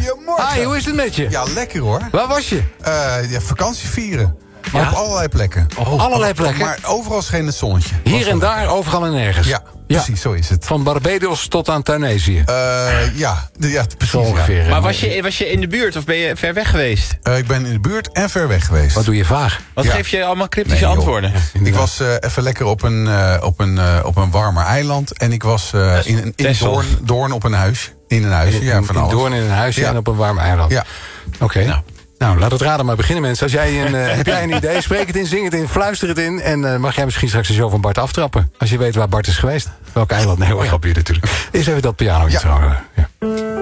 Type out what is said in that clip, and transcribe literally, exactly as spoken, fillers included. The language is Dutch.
Goedemorgen. Hi, hoe is het met je? Ja, lekker hoor. Waar was je? Uh, ja, vakantie vieren. Maar Ja? op allerlei plekken. Oh, allerlei plekken? Maar overal scheen het zonnetje. Hier en daar, overal en nergens? Ja, precies, zo is het. Van Barbados tot aan Tunesië? Uh, ja, de, ja, precies. Zo ongeveer. Ja. Maar was je, was je in de buurt of ben je ver weg geweest? Uh, ik ben in de buurt en ver weg geweest. Wat doe je vaag? Wat Ja. geef je allemaal cryptische Nee, joh. antwoorden? Ik was uh, even lekker op een, uh, op, een, uh, op een warmer eiland. En ik was uh, in, in, in Texel. Doorn, Doorn op een huis. In een huis, In, ja, van in alles. Doorn in een huisje Ja. en op een warm eiland? Ja. Oké. Okay. Nou. Nou, laat het raden maar beginnen, mensen. Als jij een, uh, heb jij een idee, spreek het in, zing het in, fluister het in. En uh, mag jij misschien straks de show van Bart aftrappen. Als je weet waar Bart is geweest. Welk eiland? Nee, hoor, grapje natuurlijk. Eerst even dat pianootje Ja. trouwens. Ja.